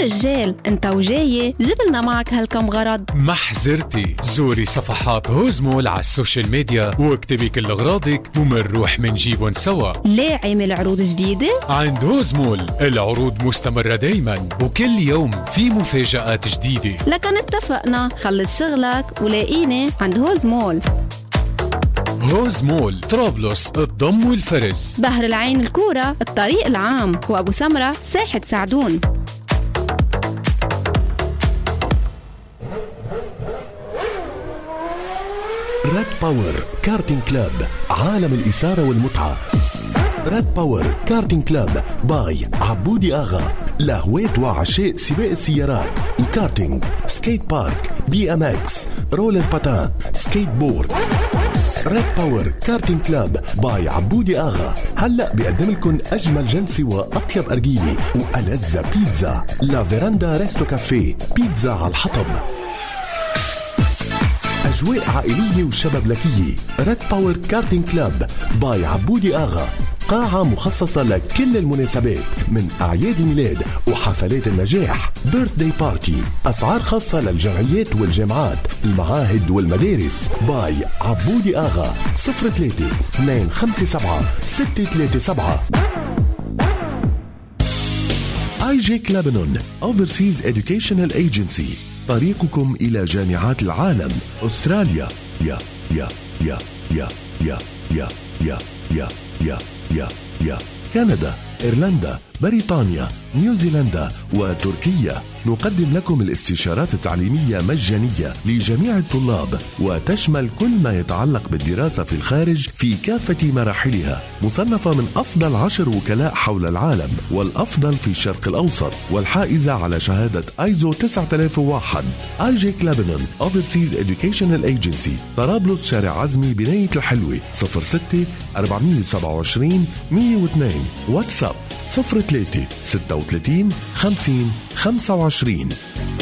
رجال انت وجاي جيب لنا معك هالكم غرض. ما حزرتي، زوري صفحات هوز مول على السوشيال ميديا واكتبي كل اغراضك ومنروح منجيبن سوا. ليه عامل عروض جديدة؟ عند هوز مول العروض مستمرة دايما وكل يوم في مفاجآت جديدة. لكن اتفقنا، خلص شغلك ولاقيني عند هوز مول. هوز مول طرابلس الضم والفرز، بحر العين الكورة الطريق العام، وأبو سمرة ساحة سعدون. ريد باور كارتينج كلاب، عالم الإثارة والمتعة. ريد باور كارتينج كلاب باي عبودي آغا، لهواة وعشاق سباق السيارات، الكارتينج، سكيت بارك، بي ام اكس، رولر باتان، سكيت بورد. ريد باور كارتينج كلاب باي عبودي آغا هلأ بيقدم لكم أجمل جلسة وأطيب أرجيلة وألذ بيتزا. لا فيراندا ريستو كافيه، بيتزا على الحطب، أجواء عائلية وشبابلكية. ريد باور كارتينج كلاب باي عبودي آغا، قاعة مخصصة لكل المناسبات من أعياد الميلاد وحفلات النجاح، بيرثداي بارتي. أسعار خاصة للجمعيات والجامعات، المعاهد والمدارس. باي عبودي آغا 03-257-637. IJEC لبنان Overseas Educational Agency، طريقكم إلى جامعات العالم. أستراليا يا يا يا يا يا يا يا يا يا يا يا كندا، إيرلندا، بريطانيا، نيوزيلندا وتركيا. نقدم لكم الاستشارات التعليمية مجانية لجميع الطلاب، وتشمل كل ما يتعلق بالدراسة في الخارج في كافة مراحلها. مصنفة من أفضل 10 وكلاء حول العالم والأفضل في الشرق الأوسط، والحائزة على شهادة آيزو 9001. IJEC لبنان Overseas Educational Agency، طرابلس شارع عزمي بناية الحلوة، 06-427-102. واتساب 03-36-50-25.